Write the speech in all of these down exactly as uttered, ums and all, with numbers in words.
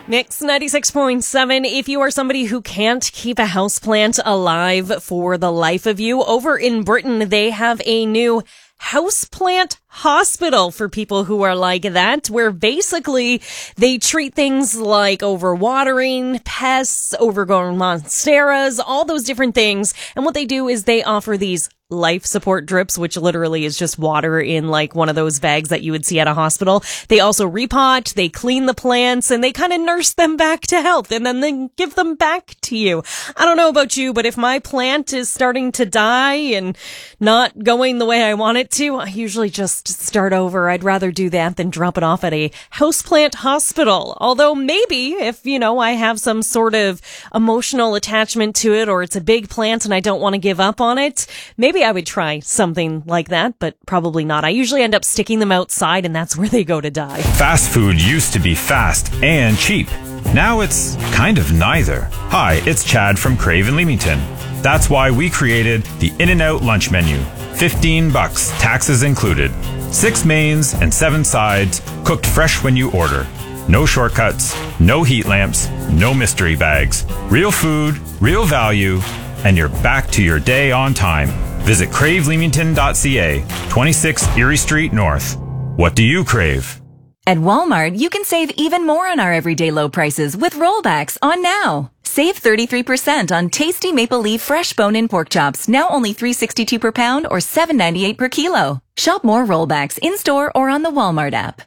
Mix ninety-six point seven. If you are somebody who can't keep a houseplant alive for the life of you, over in Britain, they have a new houseplant hospital for people who are like that, where basically they treat things like overwatering, pests, overgrown monsteras, all those different things. And what they do is they offer these life support drips, which literally is just water in like one of those bags that you would see at a hospital. They also repot, they clean the plants, and they kind of nurse them back to health, and then they give them back to you. I don't know about you, but if my plant is starting to die and not going the way I want it to, I usually just start over. I'd rather do that than drop it off at a houseplant hospital. Although maybe if, you know, I have some sort of emotional attachment to it, or it's a big plant and I don't want to give up on it, maybe I would try something like that, but probably not. I usually end up sticking them outside, and that's where they go to die. Fast food used to be fast and cheap. Now it's kind of neither. Hi, it's Chad from Crave in Leamington. That's why we created the In-N-Out lunch menu. fifteen bucks, taxes included. Six mains and seven sides, cooked fresh when you order. No shortcuts, no heat lamps, no mystery bags. Real food, real value, and you're back to your day on time. Visit crave leamington dot c a, twenty-six Erie Street North. What do you crave? At Walmart, you can save even more on our everyday low prices with rollbacks on now. Save thirty-three percent on tasty maple leaf fresh bone-in pork chops, now only three dollars and sixty-two cents per pound or seven dollars and ninety-eight cents per kilo. Shop more rollbacks in-store or on the Walmart app.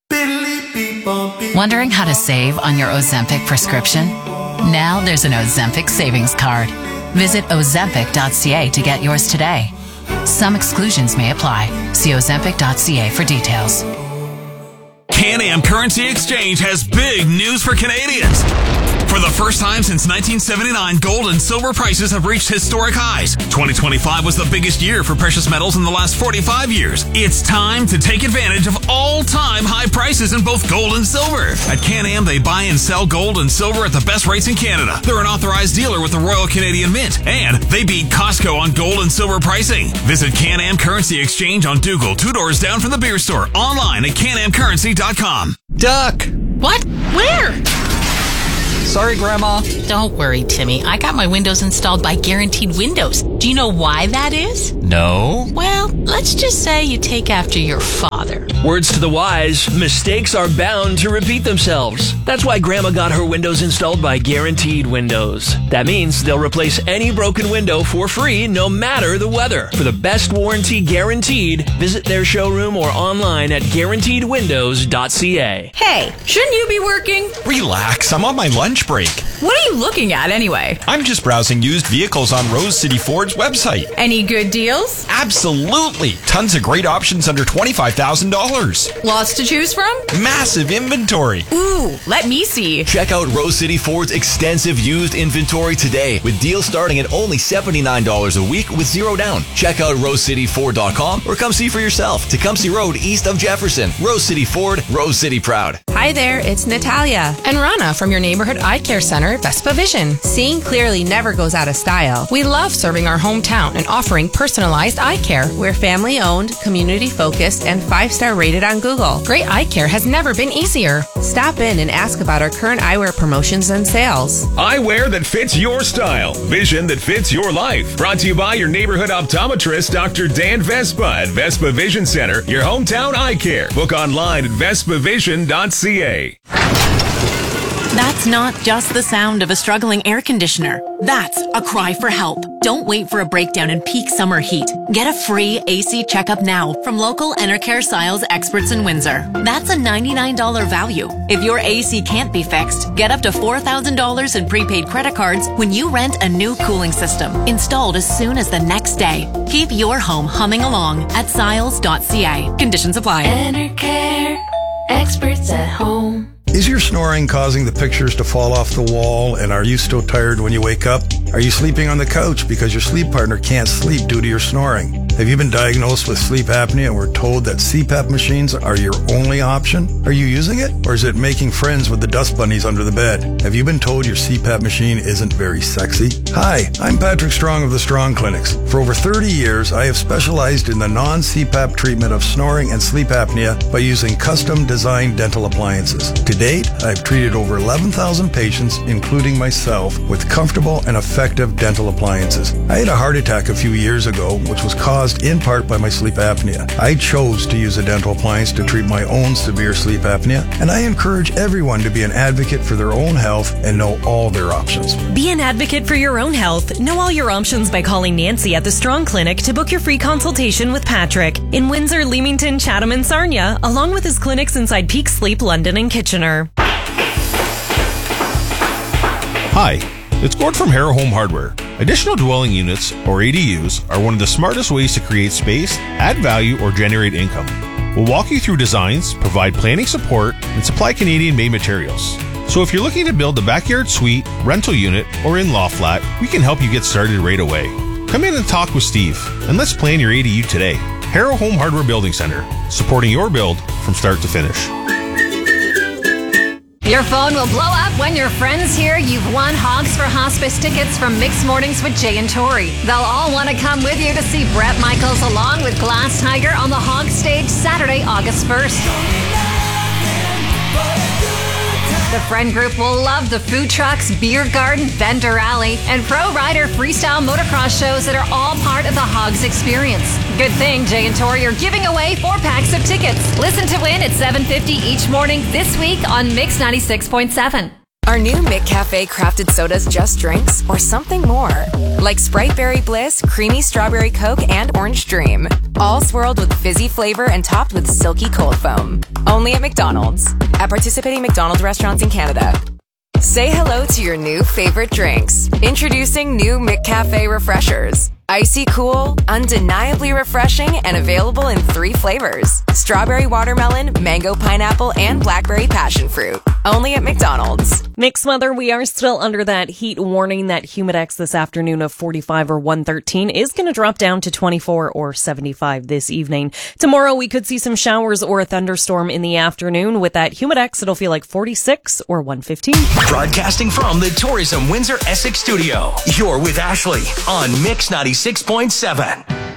Wondering how to save on your Ozempic prescription? Now there's an Ozempic savings card. Visit ozempic dot c a to get yours today. Some exclusions may apply. See ozempic dot c a for details. Can-Am Currency Exchange has big news for Canadians. For the first time since nineteen seventy-nine, gold and silver prices have reached historic highs. twenty twenty-five was the biggest year for precious metals in the last forty-five years. It's time to take advantage of all-time high prices in both gold and silver. At Can-Am, they buy and sell gold and silver at the best rates in Canada. They're an authorized dealer with the Royal Canadian Mint, and they beat Costco on gold and silver pricing. Visit Can-Am Currency Exchange on Dougal, two doors down from the beer store, online at can am currency dot com. Duck! What? Where? Sorry, Grandma. Don't worry, Timmy. I got my windows installed by Guaranteed Windows. Do you know why that is? No. Well, let's just say you take after your father. Words to the wise, mistakes are bound to repeat themselves. That's why Grandma got her windows installed by Guaranteed Windows. That means they'll replace any broken window for free, no matter the weather. For the best warranty guaranteed, visit their showroom or online at guaranteed windows dot c a. Hey, shouldn't you be working? Relax, I'm on my lunch break. What are you looking at anyway? I'm just browsing used vehicles on Rose City Ford's website. Any good deals? Absolutely. Tons of great options under twenty-five thousand dollars. Lots to choose from? Massive inventory. Ooh, let me see. Check out Rose City Ford's extensive used inventory today with deals starting at only seventy-nine dollars a week with zero down. Check out rose city ford dot com or come see for yourself. Tecumseh Road east of Jefferson. Rose City Ford, Rose City proud. Hi there, it's Natalia and Rana from your neighborhood eye care center, Vespa Vision. Seeing clearly never goes out of style. We love serving our hometown and offering personalized eye care. We're family owned, community focused, and five-star rated on Google. Great eye care has never been easier. Stop in and ask about our current eyewear promotions and sales. Eyewear that fits your style. Vision that fits your life. Brought to you by your neighborhood optometrist, Doctor Dan Vespa at Vespa Vision Center, your hometown eye care. Book online at vespa vision dot c a. That's not just the sound of a struggling air conditioner. That's a cry for help. Don't wait for a breakdown in peak summer heat. Get a free A C checkup now from local Enercare Siles experts in Windsor. That's a ninety-nine dollars value. If your A C can't be fixed, get up to four thousand dollars in prepaid credit cards when you rent a new cooling system, installed as soon as the next day. Keep your home humming along at siles dot c a. Conditions apply. Enercare, experts at home. Is your snoring causing the pictures to fall off the wall, and are you still tired when you wake up? Are you sleeping on the couch because your sleep partner can't sleep due to your snoring? Have you been diagnosed with sleep apnea and were told that C PAP machines are your only option? Are you using it? Or is it making friends with the dust bunnies under the bed? Have you been told your C PAP machine isn't very sexy? Hi, I'm Patrick Strong of the Strong Clinics. For over thirty years, I have specialized in the non-C PAP treatment of snoring and sleep apnea by using custom-designed dental appliances. To date, I've treated over eleven thousand patients, including myself, with comfortable and effective dental appliances. I had a heart attack a few years ago, which was caused in part by my sleep apnea. I chose to use a dental appliance to treat my own severe sleep apnea, and I encourage everyone to be an advocate for their own health and know all their options. Be an advocate for your own health. Know all your options by calling Nancy at the Strong Clinic to book your free consultation with Patrick in Windsor, Leamington, Chatham, and Sarnia, along with his clinics inside Peak Sleep, London, and Kitchener. Hi, it's Gord from Harrow Home Hardware. Additional dwelling units, or A D Us, are one of the smartest ways to create space, add value, or generate income. We'll walk you through designs, provide planning support, and supply Canadian-made materials. So if you're looking to build a backyard suite, rental unit, or in-law flat, we can help you get started right away. Come in and talk with Steve, and let's plan your A D U today. Harrow Home Hardware Building Center, supporting your build from start to finish. Your phone will blow up when your friends hear you've won Hogs for Hospice tickets from Mixed Mornings with Jay and Tori. They'll all want to come with you to see Bret Michaels along with Glass Tiger on the Hogs stage Saturday, August first. The friend group will love the food trucks, beer garden, vendor alley, and pro rider freestyle motocross shows that are all part of the Hogs experience. Good thing Jay and Tori are giving away four packs of tickets. Listen to win at seven fifty each morning this week on Mix ninety-six point seven. Are new McCafe crafted sodas just drinks or something more? Like Sprite Berry Bliss, Creamy Strawberry Coke, and Orange Dream. All swirled with fizzy flavor and topped with silky cold foam. Only at McDonald's. At participating McDonald's restaurants in Canada. Say hello to your new favorite drinks. Introducing new McCafe Refreshers. Icy cool, undeniably refreshing, and available in three flavors. Strawberry watermelon, mango pineapple, and blackberry passion fruit. Only at McDonald's. Mixed weather, we are still under that heat warning. That Humidex this afternoon of forty-five or one thirteen is going to drop down to twenty-four or seventy-five this evening. Tomorrow we could see some showers or a thunderstorm in the afternoon. With that Humidex, it'll feel like forty-six or one fifteen. Broadcasting from the Tourism Windsor Essex studio, you're with Ashley on Mix ninety-six point seven.